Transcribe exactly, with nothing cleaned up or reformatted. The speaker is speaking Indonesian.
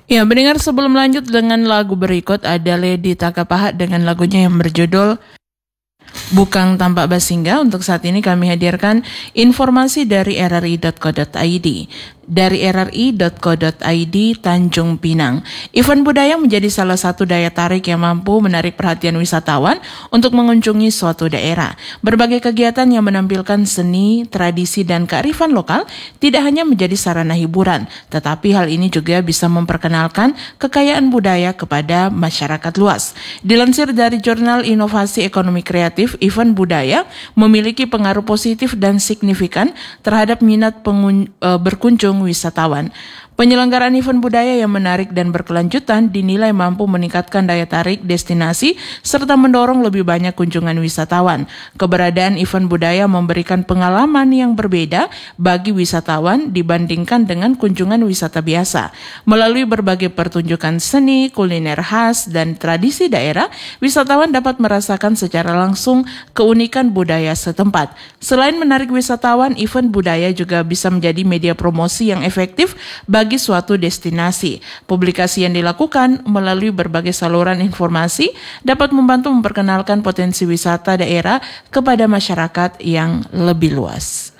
Ya, mendengar sebelum lanjut dengan lagu berikut ada Lady Takapahat dengan lagunya yang berjudul Bukang Tampak Basingga. Untuk saat ini kami hadirkan informasi dari r r i dot co dot i d. Dari r r i dot co dot i d Tanjung Pinang, event budaya menjadi salah satu daya tarik yang mampu menarik perhatian wisatawan untuk mengunjungi suatu daerah. Berbagai kegiatan yang menampilkan seni, tradisi, dan kearifan lokal tidak hanya menjadi sarana hiburan, tetapi hal ini juga bisa memperkenalkan kekayaan budaya kepada masyarakat luas. Dilansir dari Jurnal Inovasi Ekonomi Kreatif, event budaya memiliki pengaruh positif dan signifikan terhadap minat pengun- e, berkunjung wisatawan. Penyelenggaraan event budaya yang menarik dan berkelanjutan dinilai mampu meningkatkan daya tarik destinasi serta mendorong lebih banyak kunjungan wisatawan. Keberadaan event budaya memberikan pengalaman yang berbeda bagi wisatawan dibandingkan dengan kunjungan wisata biasa. Melalui berbagai pertunjukan seni, kuliner khas, dan tradisi daerah, wisatawan dapat merasakan secara langsung keunikan budaya setempat. Selain menarik wisatawan, event budaya juga bisa menjadi media promosi yang efektif bagi bagi suatu destinasi. Publikasi yang dilakukan melalui berbagai saluran informasi dapat membantu memperkenalkan potensi wisata daerah kepada masyarakat yang lebih luas.